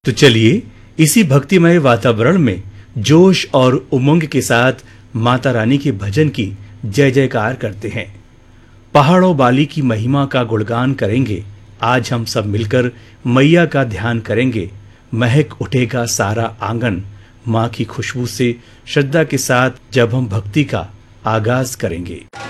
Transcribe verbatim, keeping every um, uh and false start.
तो चलिए इसी भक्तिमय वातावरण में जोश और उमंग के साथ माता रानी के भजन की जय जयकार करते हैं। पहाड़ों वाली की महिमा का गुणगान करेंगे। आज हम सब मिलकर मैया का ध्यान करेंगे। महक उठेगा सारा आंगन माँ की खुशबू से, श्रद्धा के साथ जब हम भक्ति का आगाज करेंगे।